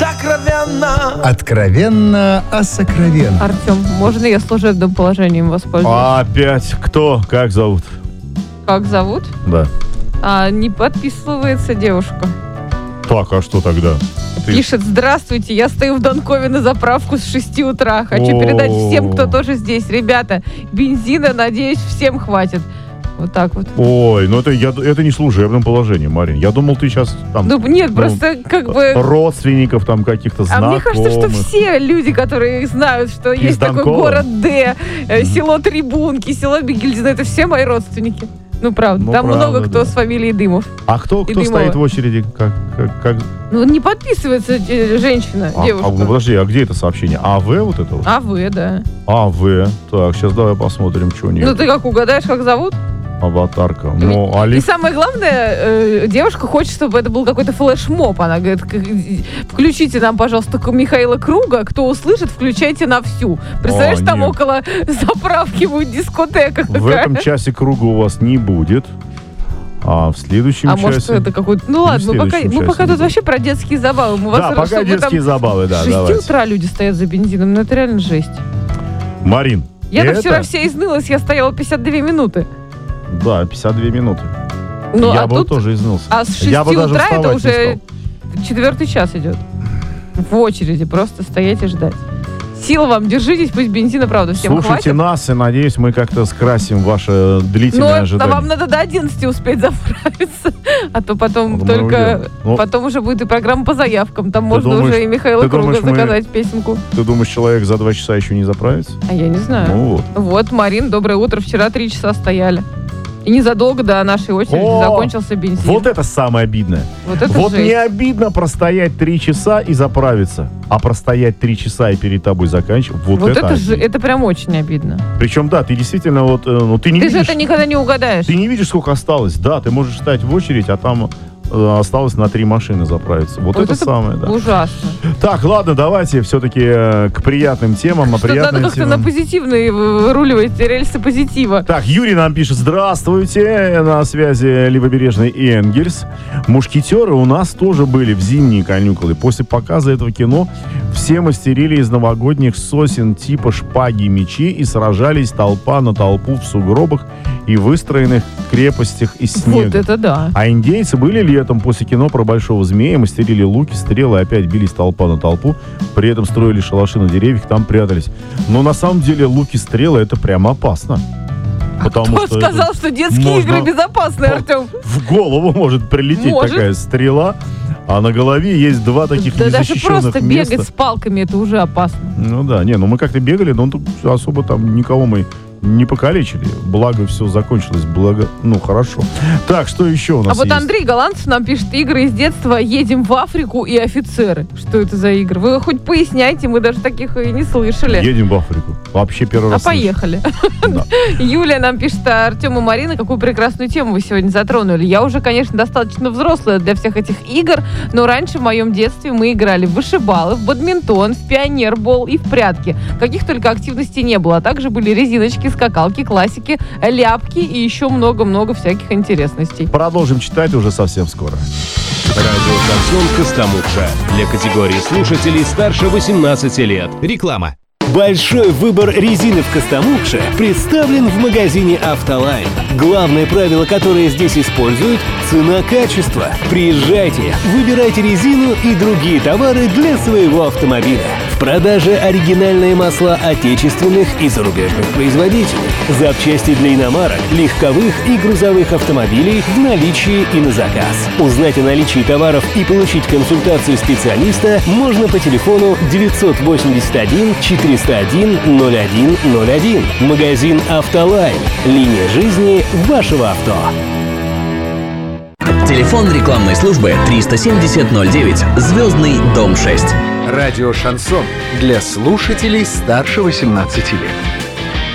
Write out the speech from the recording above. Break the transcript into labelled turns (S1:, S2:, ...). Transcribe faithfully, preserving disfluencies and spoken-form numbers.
S1: сокровенно.
S2: Откровенно о сокровенном.
S3: Артем, можно я служебным положением воспользуюсь?
S4: Опять кто? Как зовут?
S3: Как зовут?
S4: Да.
S3: А, не подписывается девушка.
S4: Так, а что тогда? Ты...
S3: Пишет: здравствуйте, я стою в Донкове на заправку с шести утра. Хочу
S4: О-о-о.
S3: передать всем, кто тоже здесь. Ребята, бензина, надеюсь, всем хватит. Вот так вот.
S4: Ой, ну это, я, это не служебным положением, Марин. Я думал, ты сейчас там...
S3: Ну нет,
S4: ну,
S3: просто как бы...
S4: родственников там каких-то
S3: А
S4: знакомых.
S3: мне кажется, что все люди, которые знают, что
S4: Из
S3: есть такой
S4: Донкова?
S3: город Д, э, село Трибунки, село Бигельдино, это все мои родственники. Ну, правда.
S4: Ну,
S3: Там
S4: правда,
S3: много кто
S4: да.
S3: с фамилией Дымов.
S4: А кто, кто
S3: Дымова.
S4: стоит в очереди? Как, как, как...
S3: Ну, не подписывается э, женщина,
S4: А,
S3: девушка.
S4: а, ну, подожди, а где это сообщение? АВ вот это вот?
S3: А вы, да.
S4: АВ. Так, сейчас давай посмотрим, что у нее.
S3: Ну, ты как угадаешь, как зовут?
S4: Аватарка. Ну,
S3: И
S4: Али...
S3: самое главное, э, девушка хочет, чтобы это был какой-то флешмоб. Она говорит: «К- включите нам, пожалуйста, к- Михаила Круга. Кто услышит, включайте на всю». Представляешь,
S4: О,
S3: там
S4: нет.
S3: около заправки будет дискотека
S4: В
S3: какая-то.
S4: этом часе круга у вас не будет. А в следующем
S3: А
S4: часе...
S3: может, это какой-то... Ну ладно,
S4: в
S3: мы пока,
S4: следующем
S3: мы пока
S4: часе
S3: тут
S4: не
S3: вообще про детские забавы. Мы
S4: Да,
S3: вас-
S4: пока
S3: чтобы
S4: детские
S3: там
S4: забавы, да,
S3: с шести
S4: давайте.
S3: утра люди стоят за бензином. Ну это реально жесть.
S4: Марин,
S3: Я
S4: это...
S3: так вчера вся изнылась, я стояла пятьдесят две минуты.
S4: Да, пятьдесят две минуты.
S3: Ну,
S4: я
S3: а
S4: бы
S3: тут...
S4: тоже изнылся.
S3: А с шести
S4: Я бы даже
S3: утра это
S4: вставать не
S3: уже
S4: стал.
S3: четвертый час идет. В очереди, просто стоять и ждать. Сил вам, держитесь, пусть бензина, правда, всем
S4: Слушайте
S3: хватит.
S4: нас, и надеюсь, мы как-то скрасим ваше длительное
S3: Но
S4: ожидание.
S3: вам надо до одиннадцати успеть заправиться. А то потом
S4: Вот мы
S3: только...
S4: уйдем. Ну,
S3: потом уже будет и программа по заявкам. Там можно
S4: думаешь-
S3: уже и Михаила
S4: ты
S3: Круга
S4: думаешь, мы-
S3: заказать песенку.
S4: Ты думаешь, человек за два часа еще не заправится?
S3: А я не знаю.
S4: Ну вот.
S3: Вот, Марин, доброе утро. Вчера три часа стояли. И незадолго до нашей очереди
S4: О,
S3: закончился бензин.
S4: Вот это самое обидное.
S3: Вот это
S4: Вот
S3: жесть.
S4: не обидно простоять три часа и заправиться, а простоять три часа и перед тобой заканчивать. Вот,
S3: Вот
S4: это,
S3: это, же,
S4: обидно.
S3: это прям очень обидно.
S4: Причем, да, ты действительно вот, э, ну ты не
S3: Ты же
S4: видишь,
S3: это никогда не угадаешь.
S4: ты не видишь, сколько осталось. Да, ты можешь встать в очередь, а там э, осталось на три машины заправиться. Вот,
S3: Вот
S4: это,
S3: это
S4: самое, да.
S3: Ужасно.
S4: Так, ладно, давайте все-таки э, к приятным темам, а
S3: Что надо
S4: приятным
S3: как-то
S4: темам.
S3: на позитивные выруливать рельсы позитива.
S4: Так, Юрий нам пишет: здравствуйте, на связи Левобережный и Энгельс. Мушкетеры у нас тоже были в зимние каникулы. После показа этого кино все мастерили из новогодних сосен типа шпаги, мечи и сражались толпа на толпу в сугробах и выстроенных крепостях из снега.
S3: Вот это да.
S4: А индейцы были летом после кино про большого змея, мастерили луки, стрелы, опять бились толпа на толпу, при этом строили шалаши на деревьях, там прятались. Но на самом деле луки, стрелы — это прям опасно. Потому
S3: Кто
S4: что
S3: сказал,
S4: это
S3: что детские
S4: можно-
S3: игры безопасны, Артем?
S4: в голову может прилететь
S3: Может.
S4: такая стрела, а на голове есть два таких
S3: Да даже
S4: незащищенных
S3: просто
S4: места.
S3: бегать с палками, это уже опасно.
S4: Ну да, не, ну мы как-то бегали, но тут особо там никого мы не покалечили. Благо все закончилось, благо, ну хорошо. Так, что еще у нас
S3: А вот
S4: есть?
S3: Андрей Голландцев нам пишет: игры из детства, едем в Африку и офицеры. Что это за игры? Вы хоть поясняйте, мы даже таких и не слышали.
S4: Едем в Африку. Вообще первый
S3: А
S4: раз слышу.
S3: поехали.
S4: Да.
S3: Юлия нам пишет: Артем и Марина, какую прекрасную тему вы сегодня затронули. Я уже, конечно, достаточно взрослая для всех этих игр, но раньше в моем детстве мы играли в вышибалы, в бадминтон, в пионербол и в прятки. Каких только активностей не было. А также были резиночки, скакалки, классики, ляпки и еще много-много всяких интересностей.
S4: Продолжим читать уже совсем скоро.
S5: Радио «Шансон Костомукша». Для категории слушателей старше восемнадцати лет.
S6: Реклама.
S7: Большой выбор резины в Костомукше представлен в магазине «Автолайн». Главное правило, которое здесь используют – цена-качество. Приезжайте, выбирайте резину и другие товары для своего автомобиля. В продаже оригинальные масла отечественных и зарубежных производителей. Запчасти для иномарок, легковых и грузовых автомобилей в наличии и на заказ. Узнать о наличии товаров и получить консультацию специалиста можно по телефону девятьсот восемьдесят один четыреста один ноль один ноль один. Магазин «Автолайн». Линия жизни вашего авто.
S6: Телефон рекламной службы триста семьдесят ноль девять, Звездный дом шесть.
S2: Радио «Шансон» для слушателей старше восемнадцати лет.